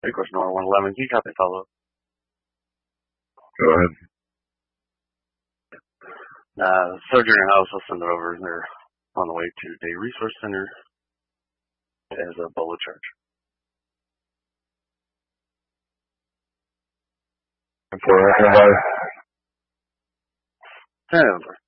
Hey, question number 111. Can you copy follow-up? Go ahead. Soldier in your house, I'll send it over. They're on the way to Day Resource Center as a bullet charge. And for everybody. Over.